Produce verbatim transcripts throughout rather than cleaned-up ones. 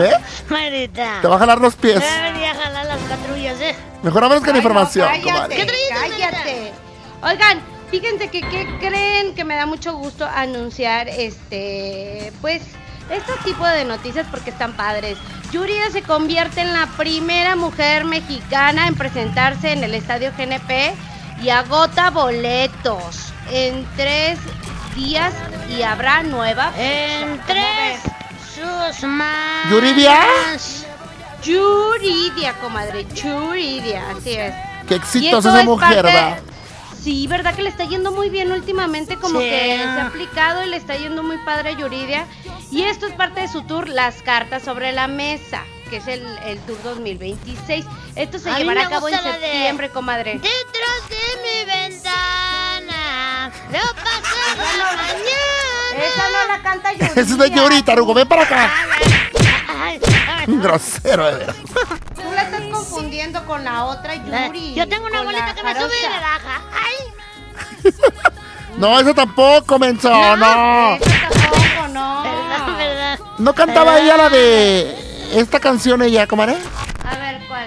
¿Eh? Marita. Te va a jalar los pies. Me venía a jalar las patrullas, ¿eh? Mejor vámonos con Ay, información, no, cállate, comadre. ¿Qué traes, cállate. Oigan, fíjense que ¿qué creen? Que me da mucho gusto anunciar este, pues, este tipo de noticias porque están padres. Yuridia se convierte en la primera mujer mexicana en presentarse en el Estadio G N P y agota boletos en tres días y habrá nueva. En tres sus más. ¿Yuridia? Yuridia, comadre, Yuridia, así es. Qué Y exitosa esto esa es mujer, parte- ¿verdad? Sí, ¿verdad que le está yendo muy bien últimamente? Como Sí. que se ha aplicado y le está yendo muy padre a Yuridia. Y esto es parte de su tour Las Cartas sobre la Mesa, que es el, el tour dos mil veintiséis. Esto se A mí llevará me a cabo en gusta la de- septiembre, comadre. Detrás de mi ventana veo pasar la mañana. Esa no la canta Yuridia. Esa es de Yuri, Tarugo, ven para acá. Ay, ay, ay. Grosero, de veras. Tú la estás confundiendo con la otra Yuri. Yo tengo una con abuelita la que me sube y me jarocha. baja. Ay, No, eso tampoco, menso, no. Esa tampoco, no. verdad, verdad. ¿No cantaba ella la de esta canción ella, comadre? A ver, ¿cuál?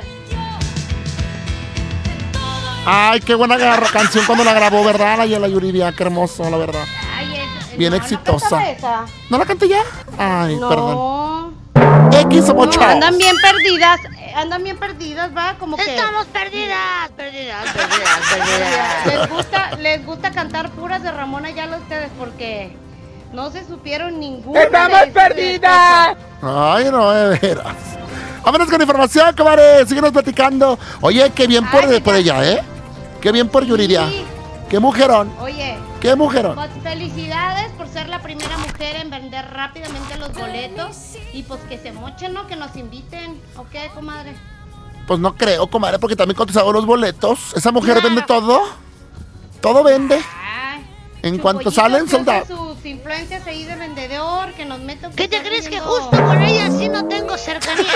Ay, qué buena garra- canción cuando la grabó, ¿verdad? La, la Yuridia, qué hermoso, la verdad. Ay, esa- Bien no, exitosa. ¿No cantaba esa? ¿No la canté ya? Ay, No. perdón. X o No, ocho. andan bien perdidas, eh, andan bien perdidas, va, como que Estamos perdidas, perdidas, perdidas, perdidas. les gusta, les gusta cantar puras de Ramón Ayala a ustedes porque no se supieron ninguna. ¡Estamos de- de- perdidas! Ay, no, de veras. Vámonos con información, comadre. Síguenos platicando. Oye, qué bien por, Ay, por ya. ella, ¿eh? Qué bien por Yuridia. Sí. Qué mujerón. Oye, Qué mujerón. pues felicidades por ser la primera mujer en vender rápidamente los boletos y pues que se mochen, ¿no? Que nos inviten, ¿ok, comadre? Pues no creo, comadre, porque también cotizado los boletos. Esa mujer Claro. vende todo. Todo vende. Ay, En su cuanto pollito salen, que sold usa sus influencias ahí de vendedor, que nos metan... ¿Qué te crees que viendo- justo con ella sí no tengo cercanía?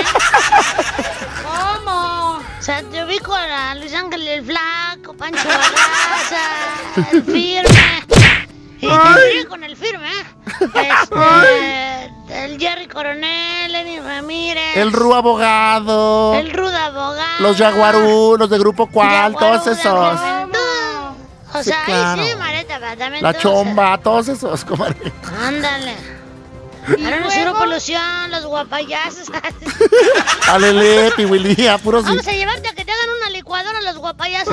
¿Cómo? O sea, te ubico a la Luis Ángel el Flaco, Pancho Barraza, el Firme. Y te diré con el Firme, ¿eh? Este, el Jerry Coronel, Lenny Ramírez. El Ru Abogado. El Ruda Abogado. Los Jaguarú, los de Grupo Cual, Yaguarú todos de esos. Juventud. O Sí, sea, claro. ahí sí, Mareta, pero también La todos, Chomba, todos esos, comadre. Ándale. ¿Y Ahora no luego? sirve polución, los guapayazos. Alele, Pihuilía, puro sí. Vamos a llevarte a que te hagan una licuadora los guapayazos.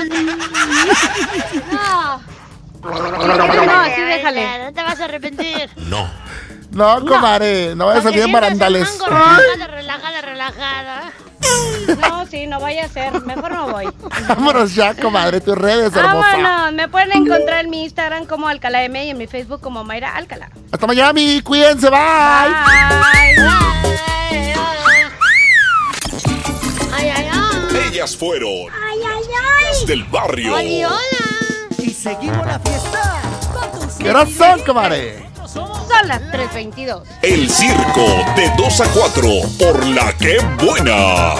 No. No, así déjale. No te vas a arrepentir. No. No, comadre, no vaya a salir en barandales. Mango, relajada, relajada, relajada. No, sí, no vaya a ser. Mejor no voy. Vámonos ya, comadre, tus redes, Ah, hermosa. bueno, me pueden encontrar en mi Instagram como Alcalá M y en mi Facebook como Mayra Alcalá. Hasta mañana, mi. Cuídense, bye. Bye. Ay, ay, ay, ay. Ellas fueron Ay, ay, ay. las del barrio. Oli, hola. Y seguimos la fiesta con tus ¿Qué horas son, comadre? Son las tres veintidós. El circo de dos a cuatro por la que buena.